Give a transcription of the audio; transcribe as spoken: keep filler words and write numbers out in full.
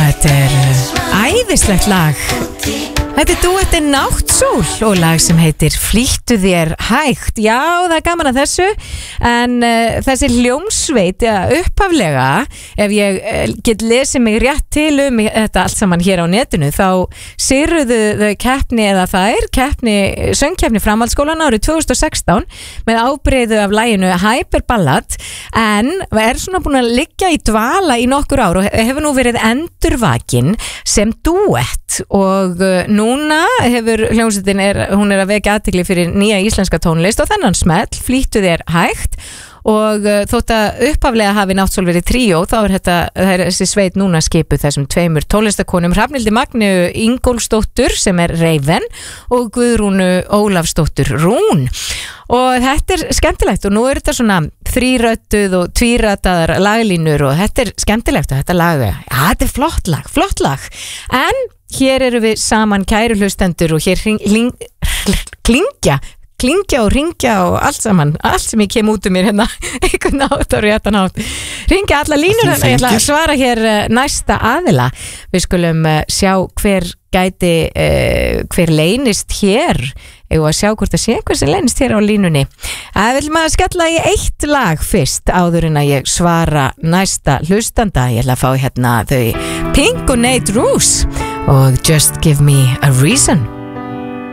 Þetta er æðislegt lag. Þetta er duettinn Náttsól og lag sem heitir Flýttu þér hægt. Já, það er gaman að þessu, en uh, þessi hljómsveit, ja, upphaflega, ef ég uh, get lesið mig rétt til um þetta allt saman hér á netinu, þá sigruðu þau keppni eða þær, keppni, söngkeppni framhaldsskólan árið tvö þúsund og sextán með ábreiðu af laginu Hyperballad, en er svona búin að liggja í dvala í nokkur ár og hefur nú verið endurvakin sem duett og uh, núna hefur hljómsveitin er, hún er að vekja athygli fyrir nýja íslenska tónlist og þennan smell, Flýttu þér hægt, og uh, þótt að upphaflega hafi Náttsól verið tríó, þá er þetta það er þessi sveit núna skipuð þessum tveimur tónlistakonum, Hrafnhildi Magnu Ingólfsdóttur sem er Raven og Guðrúnu Ólafsdóttur Rún. Og þetta er skemmtilegt og nú er þetta svona þrírödduð og tvíröddaðar laglínur og þetta er skemmtilegt og þetta lag, ja, þetta er flott lag, flott lag. En hér eru við saman kæru hlustendur og hér hring, hling, klingja, klingja og ringja og allt saman, allt sem ég kem út um mér hérna, einhvern nátt og réttan nátt. Ringja alla línur, ég ætla að svara hér næsta aðila. Við skulum sjá hver gæti, uh, hver leynist hér. Ég var að sjá hvort að sé hver sem leynist hér á línunni. Það vil maður skella í eitt lag fyrst áður en að ég svara næsta hlustanda. Ég ætla að fá hérna þau Pink og Nate Roos og Just Give Me a Reason.